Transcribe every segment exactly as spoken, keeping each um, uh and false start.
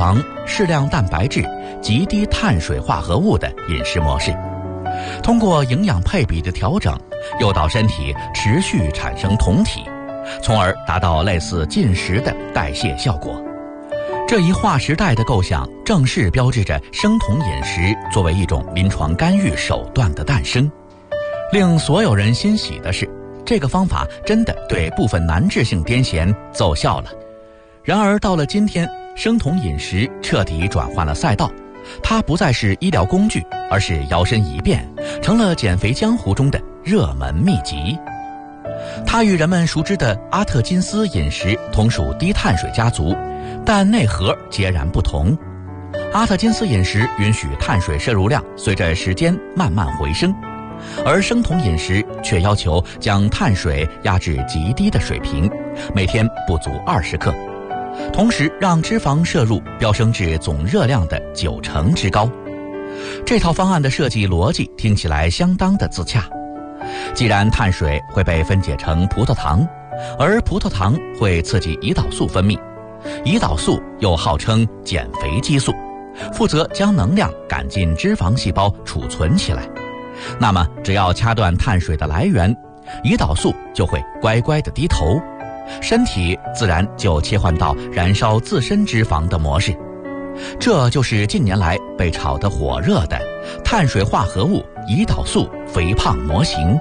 糖、适量蛋白质、极低碳水化合物的饮食模式。通过营养配比的调整，诱导身体持续产生酮体，从而达到类似进食的代谢效果。这一划时代的构想，正式标志着生酮饮食作为一种临床干预手段的诞生。令所有人欣喜的是，这个方法真的对部分难治性癫痫奏效了。然而到了今天，生酮饮食彻底转换了赛道，它不再是医疗工具，而是摇身一变成了减肥江湖中的热门秘籍。它与人们熟知的阿特金斯饮食同属低碳水家族，但内核截然不同。阿特金斯饮食允许碳水摄入量随着时间慢慢回升，而生酮饮食却要求将碳水压至极低的水平，每天不足二十克，同时让脂肪摄入飙升至总热量的九成之高。这套方案的设计逻辑听起来相当的自洽。既然碳水会被分解成葡萄糖，而葡萄糖会刺激胰岛素分泌，胰岛素又号称减肥激素，负责将能量赶进脂肪细胞储存起来。那么只要掐断碳水的来源，胰岛素就会乖乖地低头，身体自然就切换到燃烧自身脂肪的模式。这就是近年来被炒得火热的碳水化合物胰岛素肥胖模型。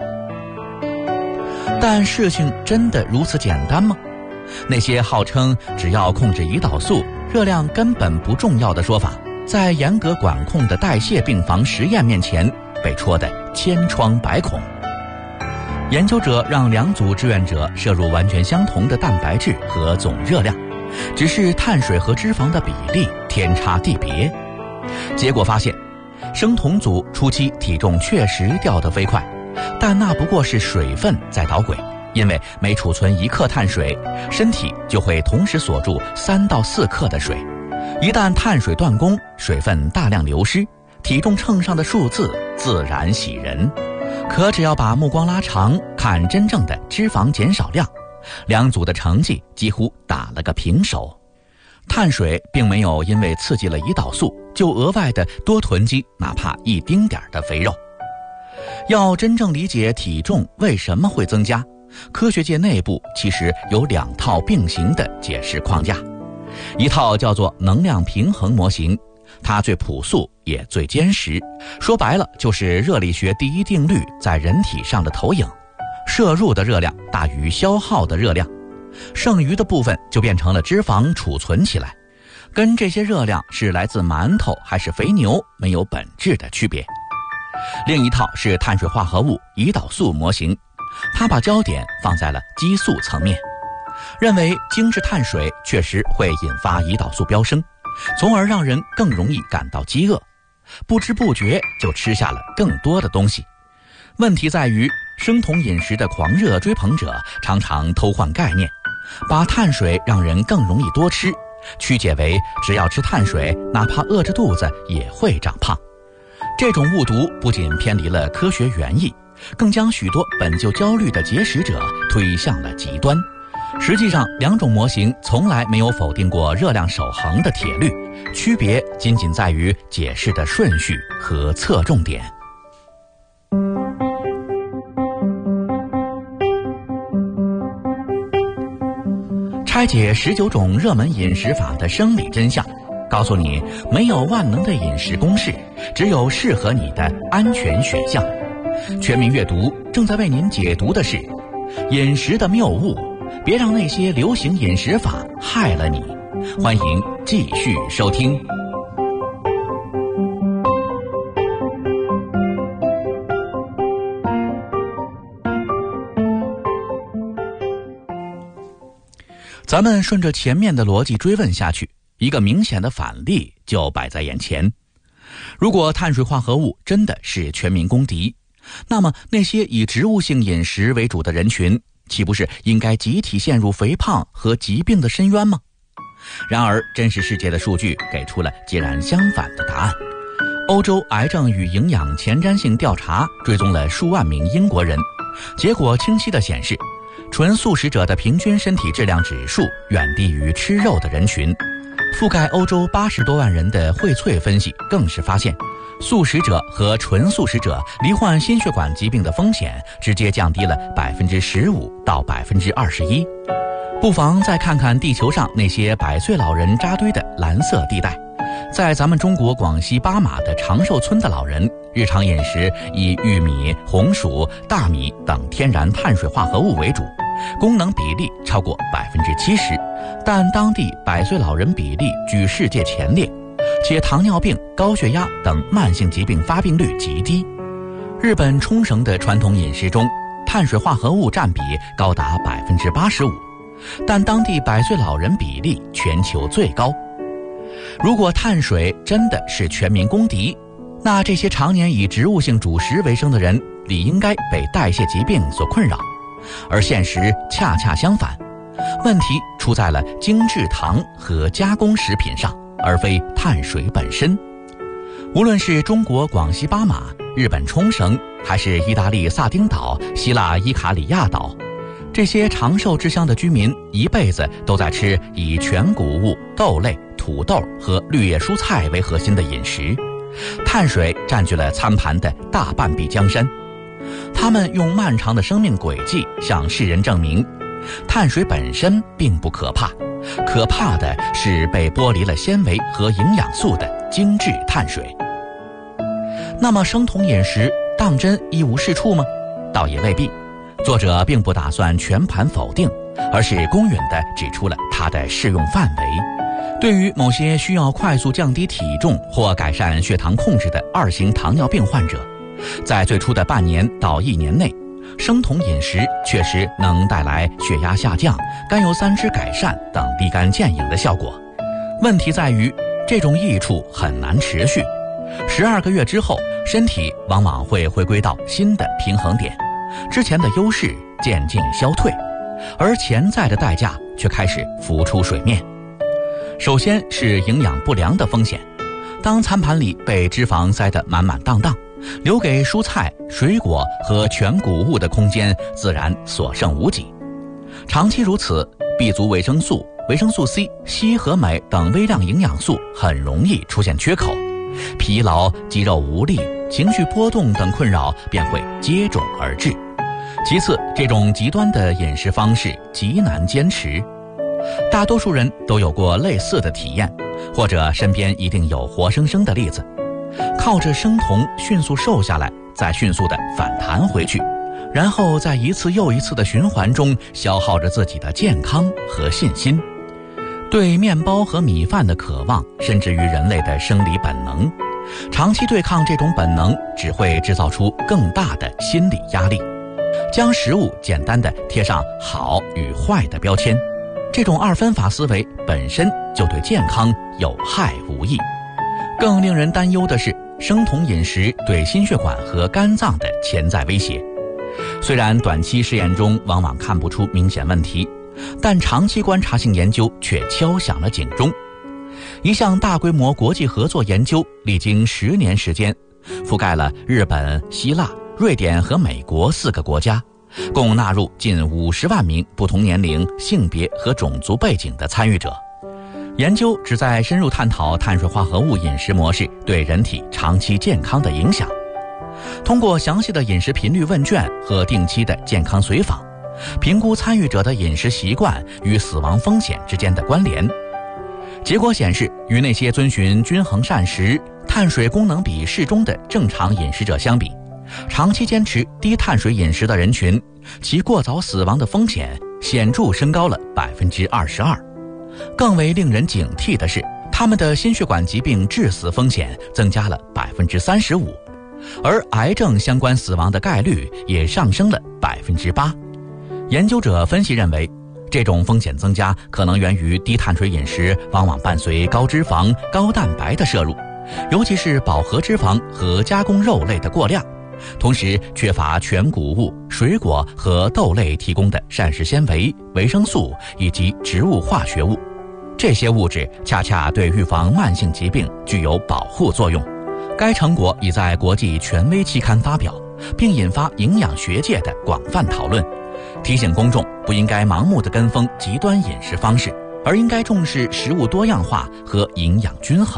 但事情真的如此简单吗？那些号称只要控制胰岛素，热量根本不重要的说法，在严格管控的代谢病房实验面前被戳得千疮百孔。研究者让两组志愿者摄入完全相同的蛋白质和总热量，只是碳水和脂肪的比例天差地别。结果发现，生酮组初期体重确实掉得飞快，但那不过是水分在捣鬼，因为每储存一克碳水，身体就会同时锁住三到四克的水。一旦碳水断供，水分大量流失，体重秤上的数字自然喜人。可只要把目光拉长，看真正的脂肪减少量，两组的成绩几乎打了个平手。碳水并没有因为刺激了胰岛素就额外的多囤积哪怕一丁点的肥肉。要真正理解体重为什么会增加，科学界内部其实有两套并行的解释框架。一套叫做能量平衡模型，它最朴素也最坚实，说白了就是热力学第一定律在人体上的投影，摄入的热量大于消耗的热量，剩余的部分就变成了脂肪储存起来，跟这些热量是来自馒头还是肥牛没有本质的区别。另一套是碳水化合物胰岛素模型，它把焦点放在了激素层面，认为精致碳水确实会引发胰岛素飙升，从而让人更容易感到饥饿，不知不觉就吃下了更多的东西。问题在于，生酮饮食的狂热追捧者常常偷换概念，把碳水让人更容易多吃，曲解为只要吃碳水，哪怕饿着肚子也会长胖。这种误读不仅偏离了科学原意，更将许多本就焦虑的节食者推向了极端。实际上，两种模型从来没有否定过热量守恒的铁律，区别仅仅在于解释的顺序和侧重点。拆解十九种热门饮食法的生理真相，告诉你没有万能的饮食公式，只有适合你的安全选项。全民阅读正在为您解读的是饮食的谬误，别让那些流行饮食法害了你。欢迎继续收听。咱们顺着前面的逻辑追问下去，一个明显的反例就摆在眼前。如果碳水化合物真的是全民公敌，那么那些以植物性饮食为主的人群，岂不是应该集体陷入肥胖和疾病的深渊吗？然而真实世界的数据给出了截然相反的答案。欧洲癌症与营养前瞻性调查追踪了数万名英国人，结果清晰地显示，纯素食者的平均身体质量指数远低于吃肉的人群。 覆盖欧洲八十多万人的荟萃分析更是发现，素食者和纯素食者罹患心血管疾病的风险直接降低了百分之十五到百分之二十一。不妨再看看地球上那些百岁老人扎堆的蓝色地带，在咱们中国广西巴马的长寿村的老人，日常饮食以玉米、红薯、大米等天然碳水化合物为主，功能比例超过百分之七十，但当地百岁老人比例居世界前列，且糖尿病、高血压等慢性疾病发病率极低。日本冲绳的传统饮食中，碳水化合物占比高达百分之八十五，但当地百岁老人比例全球最高。如果碳水真的是全民公敌，那这些常年以植物性主食为生的人理应该被代谢疾病所困扰，而现实恰恰相反，问题出在了精制糖和加工食品上，而非碳水本身。无论是中国广西巴马、日本冲绳，还是意大利萨丁岛、希腊伊卡里亚岛，这些长寿之乡的居民一辈子都在吃以全谷物、豆类、土豆和绿叶蔬菜为核心的饮食，碳水占据了餐盘的大半壁江山。他们用漫长的生命轨迹向世人证明，碳水本身并不可怕，可怕的是被剥离了纤维和营养素的精致碳水。那么生酮饮食当真一无是处吗？倒也未必。作者并不打算全盘否定，而是公允地指出了它的适用范围。对于某些需要快速降低体重或改善血糖控制的二型糖尿病患者，在最初的半年到一年内，生酮饮食确实能带来血压下降、甘油三酯改善等立竿见影的效果。问题在于，这种益处很难持续，十二个月之后，身体往往会回归到新的平衡点，之前的优势渐渐消退，而潜在的代价却开始浮出水面。首先是营养不良的风险，当餐盘里被脂肪塞得满满当当，留给蔬菜、水果和全谷物的空间自然所剩无几。长期如此，B族维生素、维生素 C、硒和镁等微量营养素很容易出现缺口，疲劳、肌肉无力、情绪波动等困扰便会接踵而至。其次，这种极端的饮食方式极难坚持。大多数人都有过类似的体验，或者身边一定有活生生的例子，靠着生酮迅速瘦下来，再迅速的反弹回去，然后在一次又一次的循环中消耗着自己的健康和信心。对面包和米饭的渴望深植于人类的生理本能，长期对抗这种本能只会制造出更大的心理压力，将食物简单的贴上好与坏的标签。这种二分法思维本身就对健康有害无益。更令人担忧的是，生酮饮食对心血管和肝脏的潜在威胁。虽然短期试验中往往看不出明显问题，但长期观察性研究却敲响了警钟。一项大规模国际合作研究历经十年时间，覆盖了日本、希腊、瑞典和美国四个国家，共纳入近五十万名不同年龄、性别和种族背景的参与者。研究旨在深入探讨碳水化合物饮食模式对人体长期健康的影响。通过详细的饮食频率问卷和定期的健康随访，评估参与者的饮食习惯与死亡风险之间的关联。结果显示，与那些遵循均衡膳食、碳水功能比适中的正常饮食者相比，长期坚持低碳水饮食的人群，其过早死亡的风险显著升高了百分之二十二。更为令人警惕的是，他们的心血管疾病致死风险增加了百分之三十五，而癌症相关死亡的概率也上升了百分之八。研究者分析认为，这种风险增加可能源于低碳水饮食往往伴随高脂肪、高蛋白的摄入，尤其是饱和脂肪和加工肉类的过量，同时缺乏全谷物、水果和豆类提供的膳食纤维、维生素以及植物化学物。这些物质恰恰对预防慢性疾病具有保护作用。该成果已在国际权威期刊发表，并引发营养学界的广泛讨论，提醒公众不应该盲目地跟风极端饮食方式， 而应该重视食物多样化和营养均衡。